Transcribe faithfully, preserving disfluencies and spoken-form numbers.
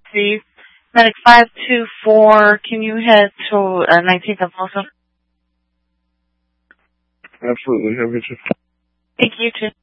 emergency. Medic five two four, can you head to uh, nineteenth and Folsom? Absolutely. Have a good shift. Thank you, too.